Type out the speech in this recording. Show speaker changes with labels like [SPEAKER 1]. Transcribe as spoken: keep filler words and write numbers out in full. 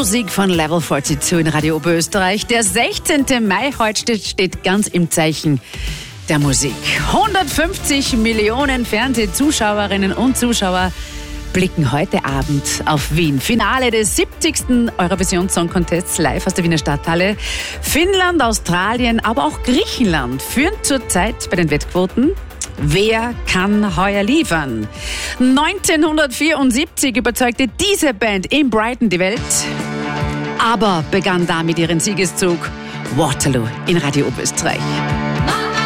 [SPEAKER 1] Musik von Level zweiundvierzig in Radio Oberösterreich. Der sechzehnten Mai heute steht ganz im Zeichen der Musik. hundertfünfzig Millionen Fernsehzuschauerinnen und Zuschauer blicken heute Abend auf Wien. Finale des siebzigsten Eurovision Song Contests live aus der Wiener Stadthalle. Finnland, Australien, aber auch Griechenland führen zurzeit bei den Wettquoten. Wer kann heuer liefern? neunzehnhundertvierundsiebzig überzeugte diese Band in Brighton die Welt, aber begann damit ihren Siegeszug. Waterloo in Radio Oberösterreich.